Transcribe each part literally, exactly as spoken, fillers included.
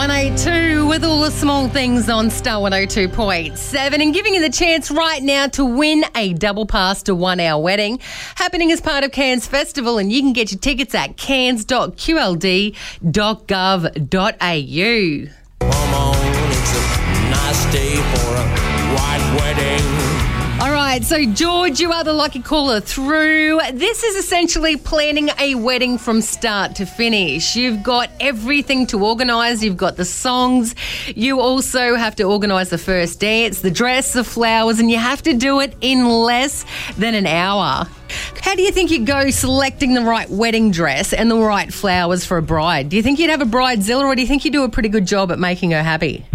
one eighty-two with all the small things on Star one oh two point seven and giving you the chance right now to win a double pass to One Hour Wedding happening as part of Cairns Festival, and you can get your tickets at cairns dot q l d dot gov dot a u. Come on, it's a nice day for a white wedding. All right, so George, you are the lucky caller through. This is essentially planning a wedding from start to finish. You've got everything to organise. You've got the songs. You also have to organise the first dance, the dress, the flowers, and you have to do it in less than an hour. How do you think you go selecting the right wedding dress and the right flowers for a bride? Do you think you'd have a bridezilla, or do you think you do a pretty good job at making her happy?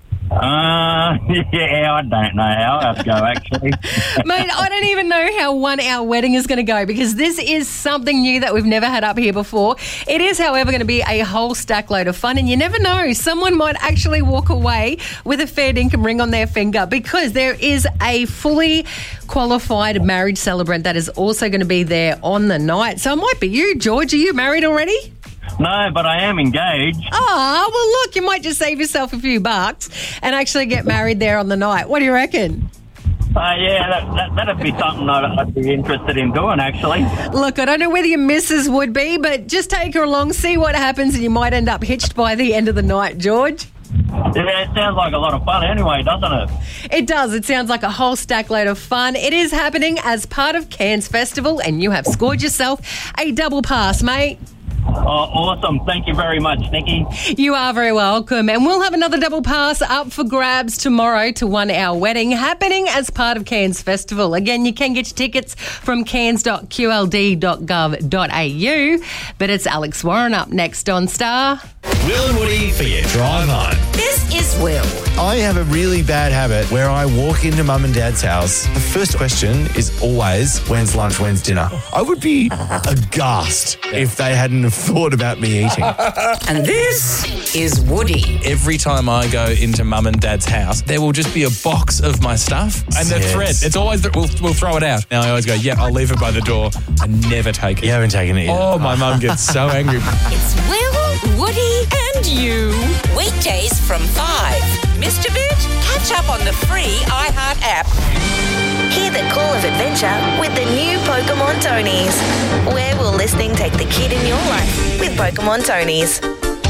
Uh, yeah, I don't know how I'd go, actually. Mate, I don't even know how One Hour Wedding is going to go, because this is something new that we've never had up here before. It is, however, going to be a whole stack load of fun, and you never know, someone might actually walk away with a fair dinkum ring on their finger, because there is a fully qualified marriage celebrant that is also going to be there on the night. So it might be you, George. Are you married already? No, but I am engaged. Oh, well, look, you might just save yourself a few bucks and actually get married there on the night. What do you reckon? Uh, yeah, that, that, that'd be something I'd, I'd be interested in doing, actually. Look, I don't know whether your missus would be, but just take her along, see what happens, and you might end up hitched by the end of the night, George. Yeah, it sounds like a lot of fun anyway, doesn't it? It does. It sounds like a whole stack load of fun. It is happening as part of Cairns Festival, and you have scored yourself a double pass, mate. Oh, awesome. Thank you very much, Nikki. You are very welcome. And we'll have another double pass up for grabs tomorrow to One Hour Wedding happening as part of Cairns Festival. Again, you can get your tickets from cairns dot q l d dot gov dot a u. But it's Alex Warren up next on Star. Will and Woody for your drive home. This is Will. I have a really bad habit where I walk into mum and dad's house. The first question is always, when's lunch, when's dinner? I would be aghast if they hadn't have thought about me eating. And this is Woody. Every time I go into mum and dad's house, there will just be a box of my stuff and the Yes. thread. It's always, the, we'll, we'll throw it out. Now I always go, yeah, I'll leave it by the door. I never take it. You haven't taken it yet. Oh, my mum gets so angry. It's Will, Woody, and you. Weekdays from five. Missed a bit? Catch up on the free iHeart app. Hear the call of adventure with the new Pokemon Tonies. Where will listening take the kid in your life with Pokemon Tonies?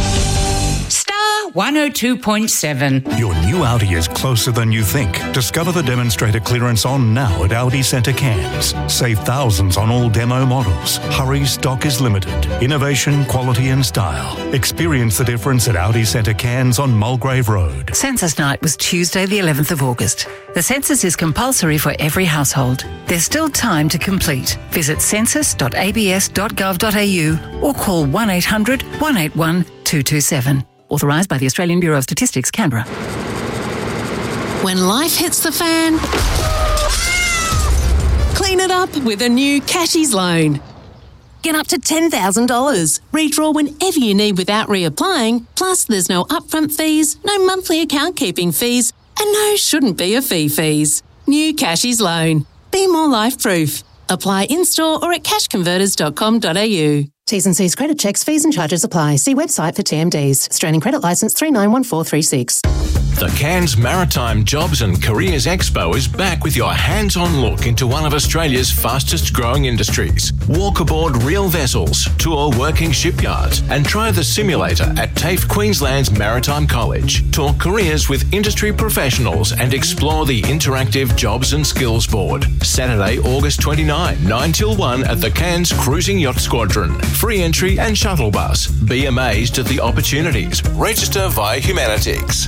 Star one oh two point seven. Your new Audi is closer than you think. Discover the demonstrator clearance on now at Audi Centre Cairns. Save thousands on all demo models. Hurry, stock is limited. Innovation, quality and style. Experience the difference at Audi Centre Cairns on Mulgrave Road. Census night was Tuesday the eleventh of August. The census is compulsory for every household. There's still time to complete. Visit census dot a b s dot gov dot a u or call one eight hundred one eight one two two seven. Authorised by the Australian Bureau of Statistics, Canberra. When life hits the fan, clean it up with a new Cashies loan. Get up to ten thousand dollars. Redraw whenever you need without reapplying. Plus, there's no upfront fees, no monthly account keeping fees, and no shouldn't be a fee fees. New Cashies loan. Be more life-proof. Apply in-store or at cash converters dot com dot a u. T's and C's credit checks, fees and charges apply. See website for T M Ds. Australian Credit Licence three nine one four three six. The Cairns Maritime Jobs and Careers Expo is back with your hands-on look into one of Australia's fastest growing industries. Walk aboard real vessels, tour working shipyards and try the simulator at TAFE Queensland's Maritime College. Talk careers with industry professionals and explore the interactive Jobs and Skills Board. Saturday, August twenty-ninth, nine till one at the Cairns Cruising Yacht Squadron. Free entry and shuttle bus. Be amazed at the opportunities. Register via Humanitix.